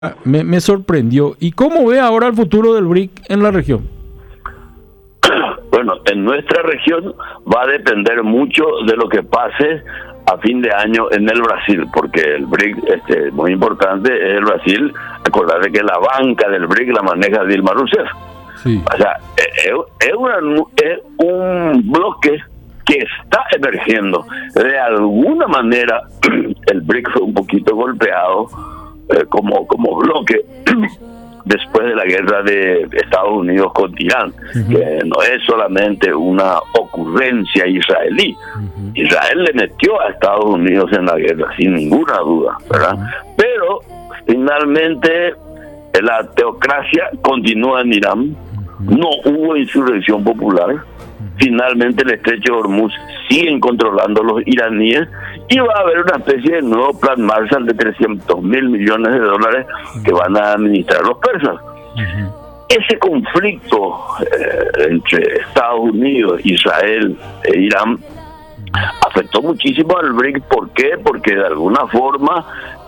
me sorprendió. ¿Y cómo ve ahora el futuro del BRIC en la región? Bueno, en nuestra región va a depender mucho de lo que pase a fin de año en el Brasil, porque el BRIC, muy importante, es el Brasil. Acordate que la banca del BRIC la maneja Dilma Rousseff. Sí. O sea, es un bloque que está emergiendo. De alguna manera, el BRIC fue un poquito golpeado como bloque después de la guerra de Estados Unidos con Irán, que no es solamente una ocurrencia israelí. Israel le metió a Estados Unidos en la guerra, sin ninguna duda, ¿verdad? Pero finalmente la teocracia continúa en Irán, no hubo insurrección popular, finalmente el estrecho de Hormuz siguen controlando los iraníes y va a haber una especie de nuevo plan Marshall de 300.000 millones de dólares que van a administrar los persas. Ese conflicto entre Estados Unidos, Israel e Irán afectó muchísimo al BRIC. ¿Por qué? Porque de alguna forma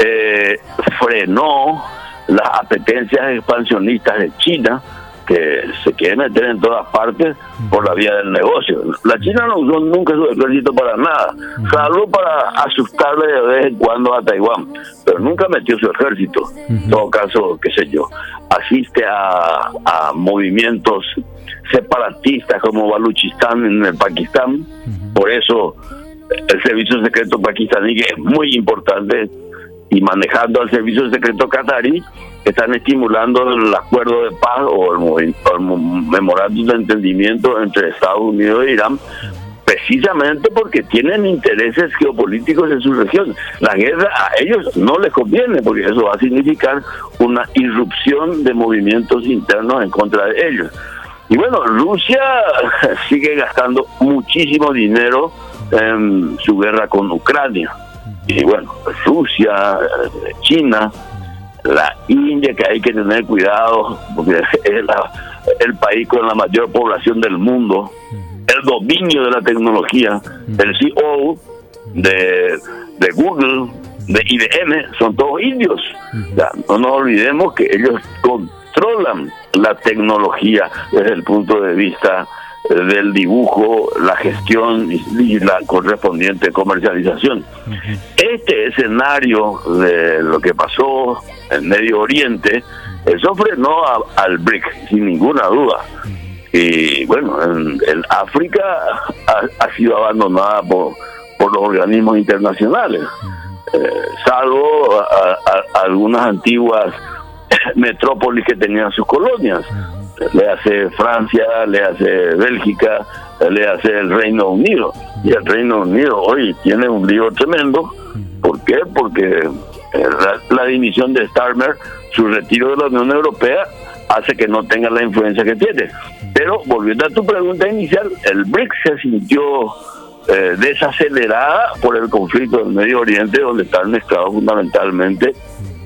frenó las apetencias expansionistas de China, que se quiere meter en todas partes por la vía del negocio. La China no usó nunca su ejército para nada, salvo para asustarle de vez en cuando a Taiwán, pero nunca metió su ejército. En todo caso, qué sé yo, asiste a movimientos separatistas como Baluchistán en el Pakistán. Por eso el servicio secreto pakistaní, que es muy importante, y manejando al servicio secreto qatarí, están estimulando el acuerdo de paz o el memorándum de entendimiento entre Estados Unidos e Irán, precisamente porque tienen intereses geopolíticos en su región. La guerra a ellos no les conviene, porque eso va a significar una irrupción de movimientos internos en contra de ellos. Y bueno, Rusia sigue gastando muchísimo dinero en su guerra con Ucrania. Y bueno, Rusia, China, la India, que hay que tener cuidado porque es el país con la mayor población del mundo, el dominio de la tecnología, el CEO de Google, de IBM, son todos indios. O sea, no nos olvidemos que ellos controlan la tecnología desde el punto de vista del dibujo, la gestión y la correspondiente comercialización. Este escenario de lo que pasó en Medio Oriente, eso frenó al BRIC, sin ninguna duda. Y bueno, en África ha sido abandonada por los organismos internacionales, salvo a algunas antiguas metrópolis que tenían sus colonias. Le hace Francia, le hace Bélgica, le hace el Reino Unido. Y el Reino Unido hoy tiene un lío tremendo. ¿Por qué? Porque la dimisión de Starmer, su retiro de la Unión Europea, hace que no tenga la influencia que tiene. Pero volviendo a tu pregunta inicial, el BRIC se sintió desacelerada por el conflicto del Medio Oriente, donde están mezclados fundamentalmente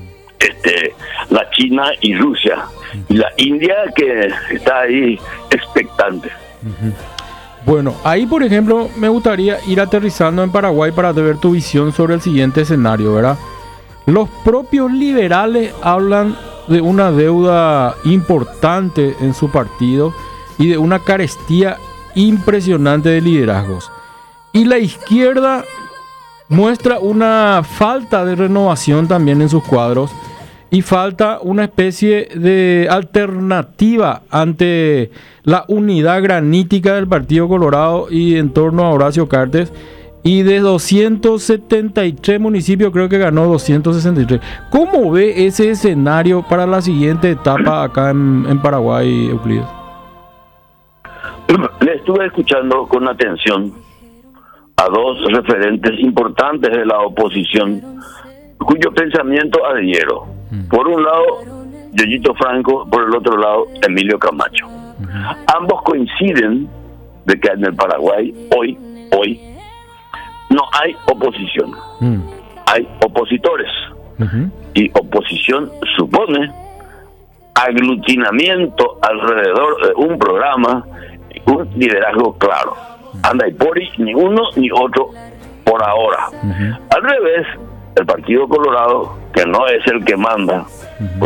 la China y Rusia, y la India, que está ahí expectante. Bueno, ahí por ejemplo me gustaría ir aterrizando en Paraguay para ver tu visión sobre el siguiente escenario, ¿verdad? Los propios liberales hablan de una deuda importante en su partido y de una carestía impresionante de liderazgos, y la izquierda muestra una falta de renovación también en sus cuadros, y falta una especie de alternativa ante la unidad granítica del Partido Colorado y en torno a Horacio Cartes. Y de 273 municipios creo que ganó 263. ¿Cómo ve ese escenario para la siguiente etapa acá en Paraguay, Euclides? Le estuve escuchando con atención a dos referentes importantes de la oposición, cuyo pensamiento adhiero. Por un lado, Yoyito Franco, por el otro lado, Emilio Camacho. Ambos coinciden de que en el Paraguay hoy no hay oposición, hay opositores. Y oposición supone aglutinamiento alrededor de un programa, un liderazgo claro. Anda y por ahí, ni uno ni otro por ahora. Al revés, el Partido Colorado, que no es el que manda,